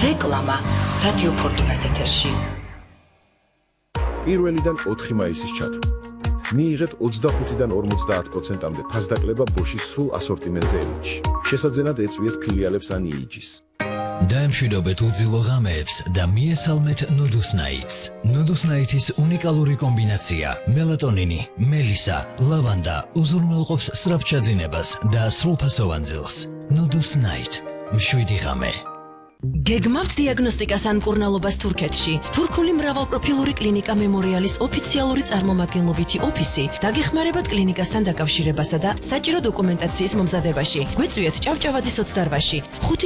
რეკლამა რადიო ფორტუნას ეთერში. 1-დან 4 მაისის ჩათვლით. მიიღეთ 25-დან 50%-მდე ფასდაკლება ბოშის სრულ ასორტიმენტზე ელიტში. შესაძენად ეწვიეთ ფილიალებს ან იიჯის. დაემშვიდობეთ უძილო ღამეებს და მიესალმეთ Nudus Nights. Nudus Nights-ის უნიკალური კომბინაცია მელატონინი, მელისა, ლავანდა უზრუნველყოფს სწრაფჩაძინებას და სრულფასოვან ძილს. Nudus Night. მშვიდი ღამე. გეგმავთ დიაგნოსტიკას ან მკურნალობას თურქეთში. თურქული მრავალპროფილური კლინიკა მემორიალის ოფიციალური წარმომადგენლობითი ოფისი დაგეხმარებათ კლინიკასთან დაკავშირებასა და საჭირო დოკუმენტაციის მომზადებაში. გვეწვიეთ ჭავჭავაძის 28-ში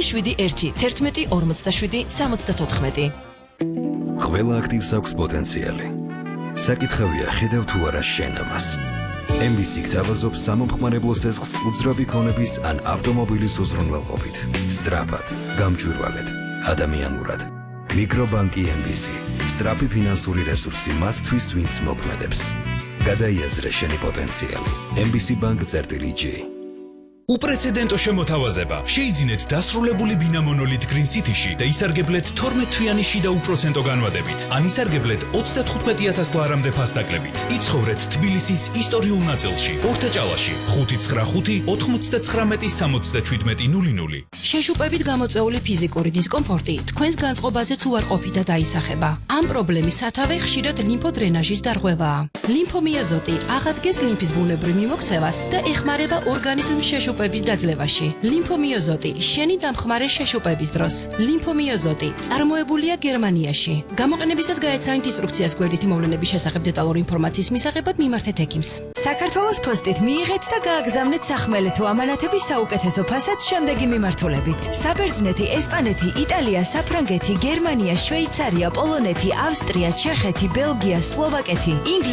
571 11 47 74. ყველა აქტივს აქვს პოტენციალი. საკითხავია ხედავ თუ არა შენ ამას. MBC გთავაზობს სამომხმარებლო სესხს უძრავი ქონების ან ავტომობილის უზრუნველყოფით. სწრაფად, გამჭვირვალედ, ადამიანურად. მიკრობანკი MBC. სწრაფი ფინანსური რესურსი მათთვის, ვინც მოქმედებს. გადაიაზრე შენი პოტენციალი. MBC Bank-G. უპრეცედენტო შემოთავაზება. შეიძინეთ დასრულებული ბინა მონოლით Green City-ში და ისარგებლეთ 12-თვიანი შიდა უპროცენტო განვადებით. ან ისარგებლეთ 35,000 ლარამდე ფასდაკლებით. იცხოვრეთ თბილისის ისტორიულ ნაწილში, ორთაჭალაში, 595 99 77 00. შეშუპებით გამოწვეული ფიზიკური დისკომფორტი თქვენს განწყობაზეც უარყოფით და დაისახება. ამ პრობლემის სათავე ხშირად ლიმფოდრენაჟის დარღვევაა. ლიმფომიოზოტი აღადგენს ლიმფის ბუნებრივ მიმოქცევას და ეხმარება ორგანიზმის შეშუპების დაძლევაში. ლიმფომიოზოტი შენი დამხმარე შეშუპების დროს. ლიმფომიოზოტი წარმოებულია გერმანიაში. გამოყენებისას გაეცანით ინსტრუქციას გვერდითი მოვლენების შესახებ დეტალური ინფორმაციის მისაღებად მიმართეთ ექიმს. საქართველოს ფოსტით მიიღეთ და გააგზავნეთ სახმელეთო ამანათების საუკეთესო ფასად შემდეგი მიმართულებით. საბერძნეთი, ესპანეთი, იტალია, საფრანგეთი, გერმანია, შვეიცარია, პოლონეთი, ავსტრია, ჩეხეთი, ბელგია, სლოვაკეთი,